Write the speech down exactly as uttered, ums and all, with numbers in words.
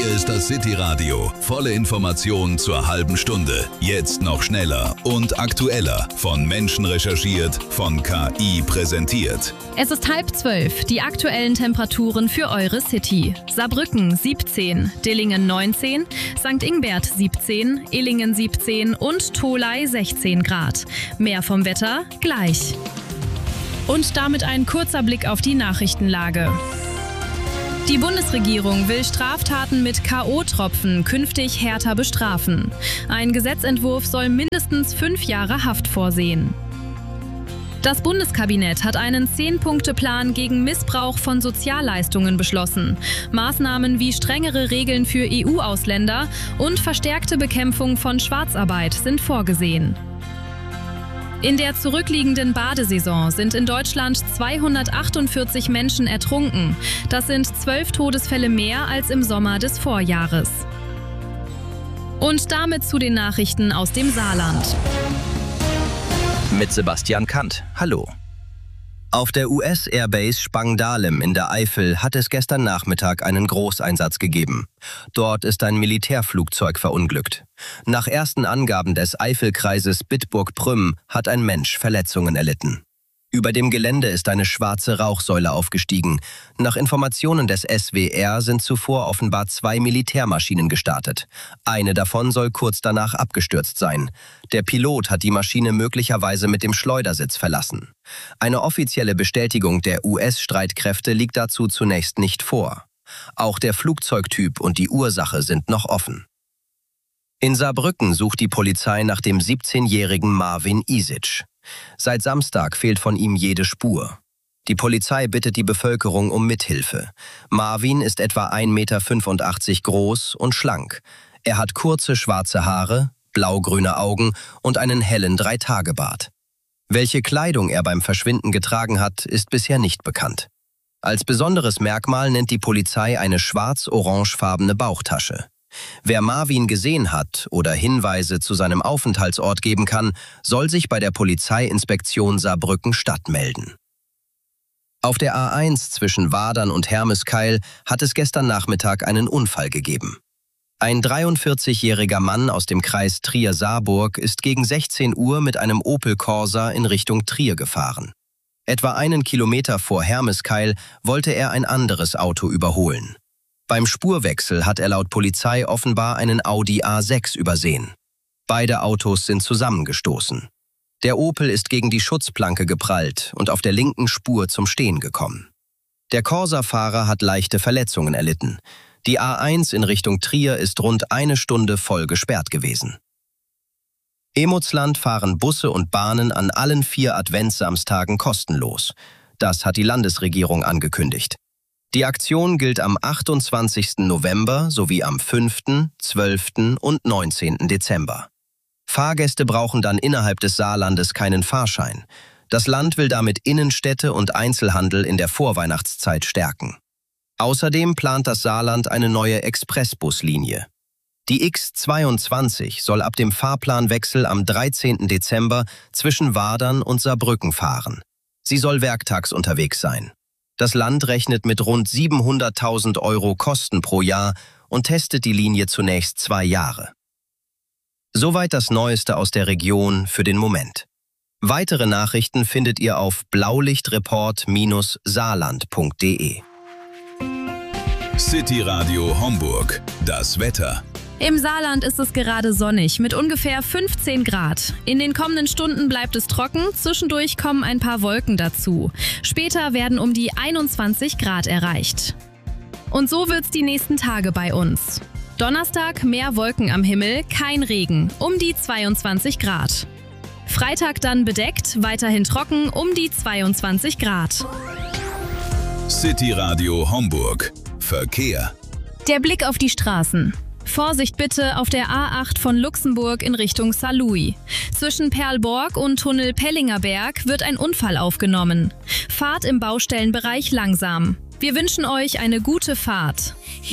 Hier ist das City Radio. Volle Informationen zur halben Stunde. Jetzt noch schneller und aktueller. Von Menschen recherchiert, von K I präsentiert. Es ist halb zwölf. Die aktuellen Temperaturen für eure City. Saarbrücken siebzehn, Dillingen neunzehn, Sankt Ingbert siebzehn, Illingen siebzehn und Tholey sechzehn Grad. Mehr vom Wetter gleich. Und damit ein kurzer Blick auf die Nachrichtenlage. Die Bundesregierung will Straftaten mit K O-Tropfen künftig härter bestrafen. Ein Gesetzentwurf soll mindestens fünf Jahre Haft vorsehen. Das Bundeskabinett hat einen Zehn-Punkte-Plan gegen Missbrauch von Sozialleistungen beschlossen. Maßnahmen wie strengere Regeln für E U-Ausländer und verstärkte Bekämpfung von Schwarzarbeit sind vorgesehen. In der zurückliegenden Badesaison sind in Deutschland zweihundertachtundvierzig Menschen ertrunken. Das sind zwölf Todesfälle mehr als im Sommer des Vorjahres. Und damit zu den Nachrichten aus dem Saarland. Mit Sebastian Kant. Hallo. Auf der U S-Airbase Spangdahlem in der Eifel hat es gestern Nachmittag einen Großeinsatz gegeben. Dort ist ein Militärflugzeug verunglückt. Nach ersten Angaben des Eifelkreises Bitburg-Prüm hat ein Mensch Verletzungen erlitten. Über dem Gelände ist eine schwarze Rauchsäule aufgestiegen. Nach Informationen des S W R sind zuvor offenbar zwei Militärmaschinen gestartet. Eine davon soll kurz danach abgestürzt sein. Der Pilot hat die Maschine möglicherweise mit dem Schleudersitz verlassen. Eine offizielle Bestätigung der U S-Streitkräfte liegt dazu zunächst nicht vor. Auch der Flugzeugtyp und die Ursache sind noch offen. In Saarbrücken sucht die Polizei nach dem siebzehnjährigen Marvin Isic. Seit Samstag fehlt von ihm jede Spur. Die Polizei bittet die Bevölkerung um Mithilfe. Marvin ist etwa ein Meter fünfundachtzig groß und schlank. Er hat kurze schwarze Haare, blaugrüne Augen und einen hellen Dreitagebart. Welche Kleidung er beim Verschwinden getragen hat, ist bisher nicht bekannt. Als besonderes Merkmal nennt die Polizei eine schwarz-orangefarbene Bauchtasche. Wer Marvin gesehen hat oder Hinweise zu seinem Aufenthaltsort geben kann, soll sich bei der Polizeiinspektion Saarbrücken-Stadt melden. Auf der A eins zwischen Wadern und Hermeskeil hat es gestern Nachmittag einen Unfall gegeben. Ein dreiundvierzigjähriger Mann aus dem Kreis Trier-Saarburg ist gegen sechzehn Uhr mit einem Opel Corsa in Richtung Trier gefahren. Etwa einen Kilometer vor Hermeskeil wollte er ein anderes Auto überholen. Beim Spurwechsel hat er laut Polizei offenbar einen Audi A sechs übersehen. Beide Autos sind zusammengestoßen. Der Opel ist gegen die Schutzplanke geprallt und auf der linken Spur zum Stehen gekommen. Der Corsa-Fahrer hat leichte Verletzungen erlitten. Die A eins in Richtung Trier ist rund eine Stunde voll gesperrt gewesen. Emotsland fahren Busse und Bahnen an allen vier Adventssamstagen kostenlos. Das hat die Landesregierung angekündigt. Die Aktion gilt am achtundzwanzigsten November sowie am fünften, zwölften und neunzehnten Dezember. Fahrgäste brauchen dann innerhalb des Saarlandes keinen Fahrschein. Das Land will damit Innenstädte und Einzelhandel in der Vorweihnachtszeit stärken. Außerdem plant das Saarland eine neue Expressbuslinie. Die X zweiundzwanzig soll ab dem Fahrplanwechsel am dreizehnten Dezember zwischen Wadern und Saarbrücken fahren. Sie soll werktags unterwegs sein. Das Land rechnet mit rund siebenhunderttausend Euro Kosten pro Jahr und testet die Linie zunächst zwei Jahre. Soweit das Neueste aus der Region für den Moment. Weitere Nachrichten findet ihr auf blaulichtreport Bindestrich saarland punkt de. City Radio Homburg. Das Wetter. Im Saarland ist es gerade sonnig mit ungefähr fünfzehn Grad. In den kommenden Stunden bleibt es trocken, zwischendurch kommen ein paar Wolken dazu. Später werden um die einundzwanzig Grad erreicht. Und so wird's die nächsten Tage bei uns. Donnerstag mehr Wolken am Himmel, kein Regen, um die zweiundzwanzig Grad. Freitag dann bedeckt, weiterhin trocken, um die zweiundzwanzig Grad. City Radio Homburg. Verkehr. Der Blick auf die Straßen. Vorsicht bitte auf der A acht von Luxemburg in Richtung Saarlouis. Zwischen Perlborg und Tunnel Pellinger Berg wird ein Unfall aufgenommen. Fahrt im Baustellenbereich langsam. Wir wünschen euch eine gute Fahrt.